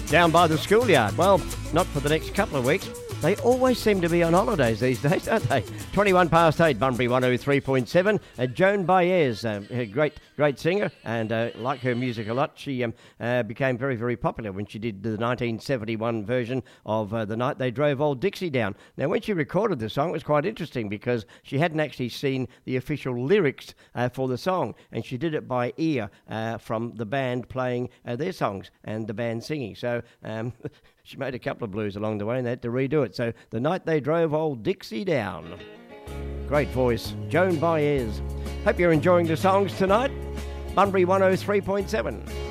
Down by the schoolyard. Well, not for the next couple of weeks. They always seem to be on holidays these days, don't they? 21 past 8, Bunbury 103.7. Joan Baez, a great singer, and like her music a lot. She became very, very popular when she did the 1971 version of The Night They Drove Old Dixie Down. Now, when she recorded the song, it was quite interesting because she hadn't actually seen the official lyrics for the song, and she did it by ear from the band playing their songs and the band singing. So she made a couple of blues along the way and they had to redo it. So The Night They Drove Old Dixie Down. Great voice, Joan Baez. Hope you're enjoying the songs tonight. Bunbury 103.7.